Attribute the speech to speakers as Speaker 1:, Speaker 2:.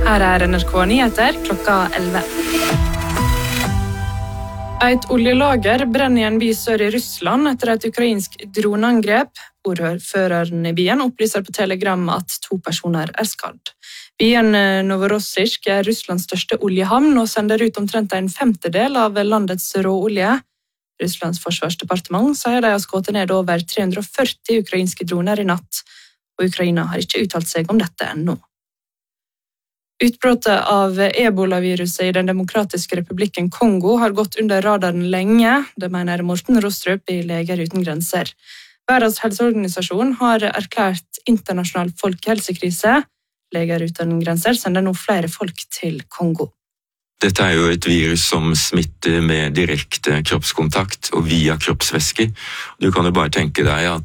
Speaker 1: Her NRK Nyheter klokka 11. Et oljelager brenner i en by sør i Russland etter et ukrainsk droneangrep. Ordføreren i byen opplyser på Telegram at 2 personer er skadd. Byen Novorossiysk er Russlands største oljehavn og sender ut omtrent 1/5 av landets råolje. Russlands forsvarsdepartement sier de har skutt ned over 340 ukrainske droner i natt, og Ukraina har ikke uttalt seg om dette ennå. Utbruddet av ebola-viruset i Den demokratiske republikken Kongo har gått under radaren lenge, det mener Morten Rostrup i Leger uten grenser. Verdens helseorganisasjon har erklært internasjonal folkehelsekrise. Leger uten grenser sender nå flere folk til Kongo.
Speaker 2: Dette er jo et virus som smitter med direkte kroppskontakt og via kroppsvæsker. Du kan jo bare tenke deg at